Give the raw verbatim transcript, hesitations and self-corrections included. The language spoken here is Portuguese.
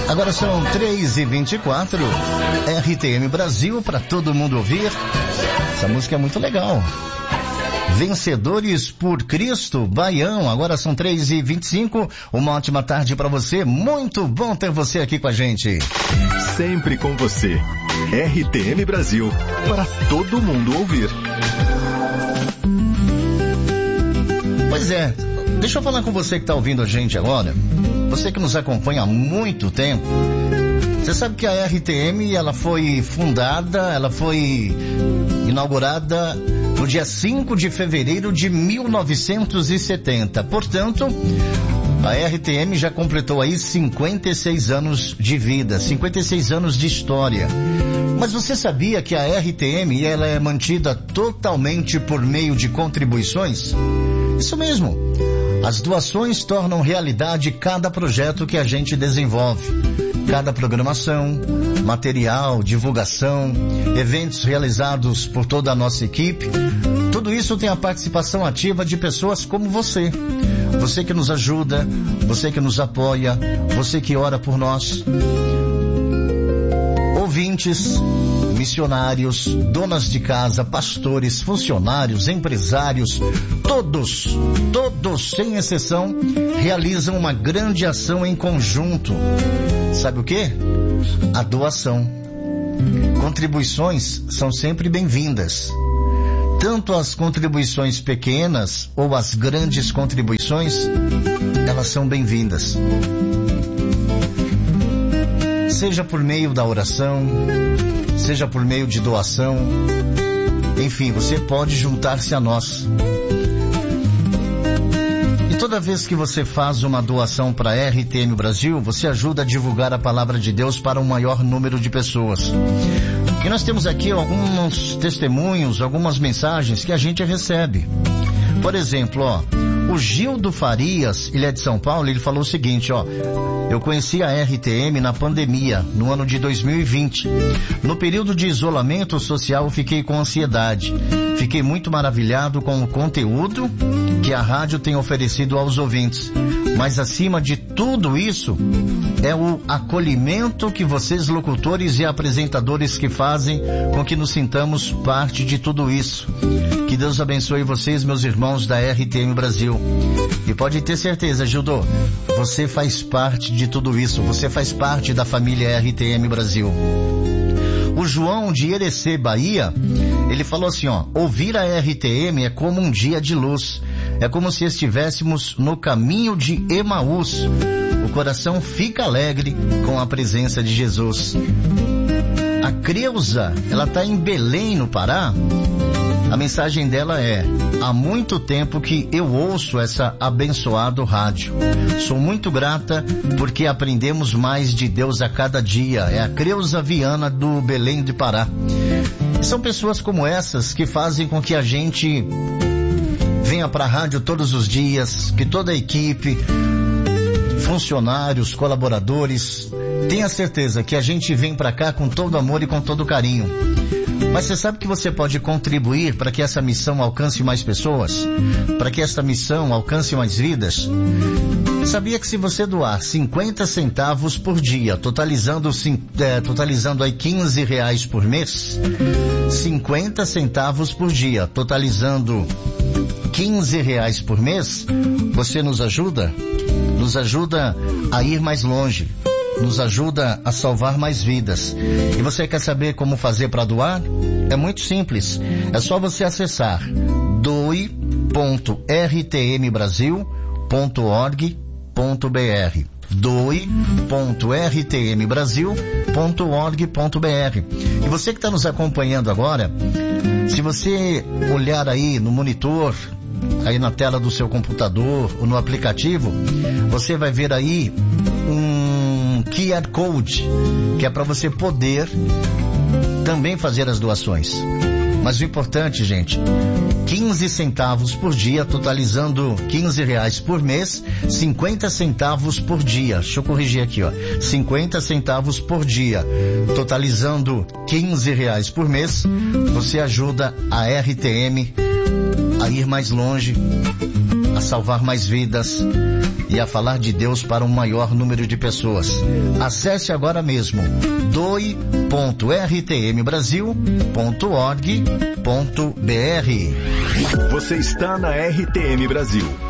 Agora são três e vinte e quatro, R T M Brasil para todo mundo ouvir. Essa música é muito legal. Vencedores por Cristo, Baião. Agora são três e vinte e cinco. Uma ótima tarde para você. Muito bom ter você aqui com a gente. Sempre com você. R T M Brasil para todo mundo ouvir. Pois é. Deixa eu falar com você que está ouvindo a gente agora. Você que nos acompanha há muito tempo. Você sabe que a R T M, ela foi fundada, ela foi inaugurada no dia cinco de fevereiro de mil novecentos e setenta. Portanto, a R T M já completou aí cinquenta e seis anos de vida, cinquenta e seis anos de história. Mas você sabia que a R T M, ela é mantida totalmente por meio de contribuições? Isso mesmo. As doações tornam realidade cada projeto que a gente desenvolve. Cada programação, material, divulgação, eventos realizados por toda a nossa equipe. Tudo isso tem a participação ativa de pessoas como você. Você que nos ajuda, você que nos apoia, você que ora por nós. Ouvintes, missionários, donas de casa, pastores, funcionários, empresários, todos, todos, sem exceção, realizam uma grande ação em conjunto. Sabe o quê? A doação. Contribuições são sempre bem-vindas. Tanto as contribuições pequenas ou as grandes contribuições, elas são bem-vindas. Seja por meio da oração, seja por meio de doação, enfim, você pode juntar-se a nós. E toda vez que você faz uma doação para a R T M Brasil, você ajuda a divulgar a palavra de Deus para um maior número de pessoas. E nós temos aqui alguns testemunhos, algumas mensagens que a gente recebe. Por exemplo, ó, o Gildo Farias, ele é de São Paulo, ele falou o seguinte, ó: eu conheci a R T M na pandemia, no ano de dois mil e vinte. No período de isolamento social, eu fiquei com ansiedade. Fiquei muito maravilhado com o conteúdo que a rádio tem oferecido aos ouvintes. Mas acima de tudo isso, é o acolhimento que vocês locutores e apresentadores que fazem com que nos sintamos parte de tudo isso. Que Deus abençoe vocês, meus irmãos da R T M Brasil. E pode ter certeza, Gildo, você faz parte de tudo isso. Você faz parte da família R T M Brasil. O João de Irecê, Bahia, ele falou assim, ó: ouvir a R T M é como um dia de luz. É como se estivéssemos no caminho de Emaús. O coração fica alegre com a presença de Jesus. A Creuza, ela está em Belém, no Pará. A mensagem dela é: há muito tempo que eu ouço essa abençoada rádio. Sou muito grata porque aprendemos mais de Deus a cada dia. É a Creuza Viana do Belém de Pará. São pessoas como essas que fazem com que a gente venha para a rádio todos os dias, que toda a equipe, funcionários, colaboradores, tenha certeza que a gente vem para cá com todo amor e com todo carinho. Mas você sabe que você pode contribuir para que essa missão alcance mais pessoas? Para que essa missão alcance mais vidas? Sabia que se você doar cinquenta centavos por dia, totalizando, é, totalizando aí quinze reais por mês, cinquenta centavos por dia, totalizando quinze reais por mês, você nos ajuda? Nos ajuda a ir mais longe. Nos ajuda a salvar mais vidas. E você quer saber como fazer para doar? É muito simples. É só você acessar doe ponto r t m brasil ponto org ponto b r. doe ponto r t m brasil ponto org ponto b r. E você que está nos acompanhando agora, se você olhar aí no monitor, aí na tela do seu computador ou no aplicativo, você vai ver aí um Q R Code, que é para você poder também fazer as doações. Mas o importante, gente, quinze centavos por dia, totalizando quinze reais por mês, cinquenta centavos por dia. Deixa eu corrigir aqui, ó. cinquenta centavos por dia, totalizando quinze reais por mês, você ajuda a R T M a ir mais longe, a salvar mais vidas e a falar de Deus para um maior número de pessoas. Acesse agora mesmo doe ponto r t m brasil ponto org ponto b r. Você está na R T M Brasil,